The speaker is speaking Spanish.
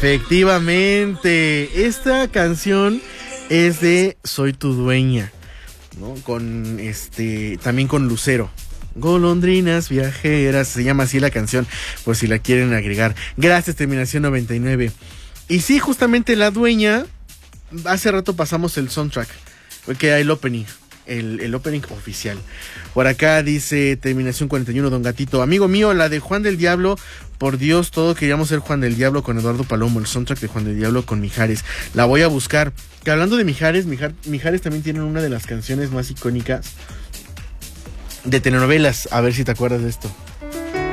Efectivamente, esta canción es de Soy tu dueña, ¿no? Con también con Lucero. Golondrinas viajeras, se llama así la canción, por si la quieren agregar. Gracias, terminación 99. Y sí, justamente La Dueña, hace rato pasamos el soundtrack, porque hay el opening. El opening oficial. Por acá dice terminación 41, Don Gatito. Amigo mío, la de Juan del Diablo. Por Dios, todos queríamos ser Juan del Diablo con Eduardo Palomo. El soundtrack de Juan del Diablo con Mijares. La voy a buscar. Que hablando de Mijares, Mijares también tienen una de las canciones más icónicas de telenovelas. A ver si te acuerdas de esto.